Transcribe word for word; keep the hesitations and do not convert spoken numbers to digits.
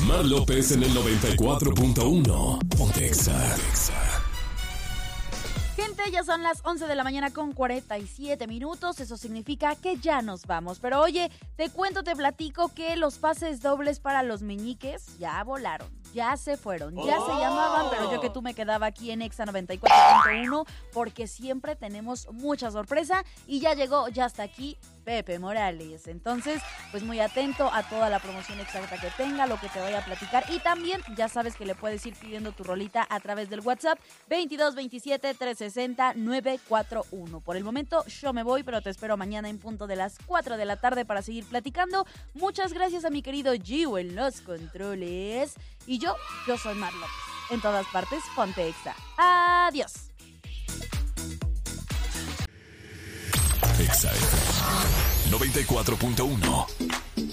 Mar López en el noventa y cuatro punto uno. Ponte Exa. Gente, ya son las once de la mañana con cuarenta y siete minutos. Eso significa que ya nos vamos. Pero oye, te cuento, te platico que los pases dobles para los meñiques ya volaron. Ya se fueron, ya oh. se llamaban, pero yo que tú me quedaba aquí en Exa noventa y cuatro punto uno porque siempre tenemos mucha sorpresa y ya llegó, ya está aquí Pepe Morales. Entonces, pues muy atento a toda la promoción exacta que tenga, lo que te vaya a platicar y también ya sabes que le puedes ir pidiendo tu rolita a través del WhatsApp veintidós veintisiete trescientos sesenta novecientos cuarenta y uno. Por el momento yo me voy, pero te espero mañana en punto de las cuatro de la tarde para seguir platicando. Muchas gracias a mi querido Gio en los controles. Y yo, yo soy Mar López. En todas partes, ponte Exa. Adiós. Exa noventa y cuatro punto uno.